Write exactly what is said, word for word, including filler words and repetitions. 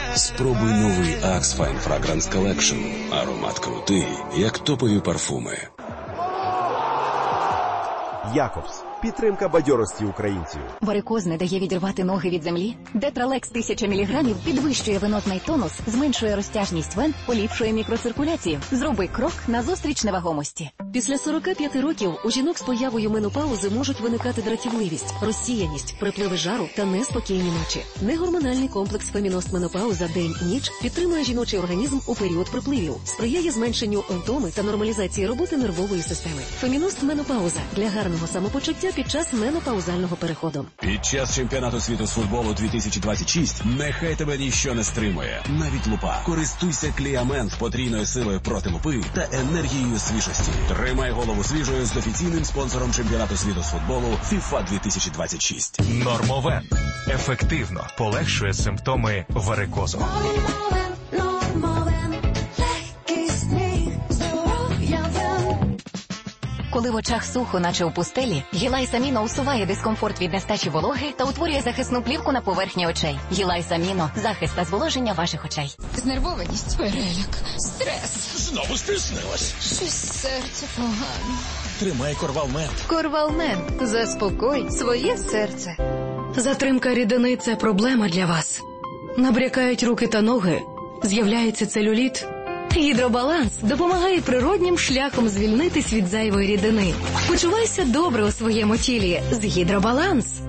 Спробуй новий Axe Fine Fragrance Collection. Аромат крутий, як топові парфуми. Якобс. Підтримка бадьорості українців. Варикоз не дає відірвати ноги від землі? Детралекс тисяча міліграмів підвищує венотний тонус, зменшує розтяжність вен, поліпшує мікроциркуляцію. Зроби крок назустріч невагомості. Після сорока п'яти років у жінок з появою менопаузи можуть виникати дратівливість, розсіяність, припливи жару та неспокійні ночі. Негормональний комплекс Феміност Менопауза день-ніч підтримує жіночий організм у період припливів, сприяє зменшенню втоми та нормалізації роботи нервової системи. Феміност Менопауза для гарного самопочуття під час менопаузального переходу. Під час чемпіонату світу з футболу дві тисячі двадцять шість нехай тебе ніщо не стримує. Навіть лупа. Користуйся Кліамент з потрійною силою проти лупи та енергією свіжості. Тримай голову свіжою з офіційним спонсором чемпіонату світу з футболу FIFA дві тисячі двадцять шість. Нормовен. Ефективно полегшує симптоми варикозу. Коли в очах сухо, наче у пустелі, Гілайс Аміно усуває дискомфорт від нестачі вологи та утворює захисну плівку на поверхні очей. Гілайс Аміно – захист та зволоження ваших очей. Знервованість, переляк, стрес. Знову стиснилась. Щось серце погано. Тримай Корвалмент. Корвалмент. Заспокой своє серце. Затримка рідини – це проблема для вас. Набрякають руки та ноги, з'являється целюліт. Гідробаланс допомагає природнім шляхом звільнитись від зайвої рідини. Почувайся добре у своєму тілі з Гідробаланс.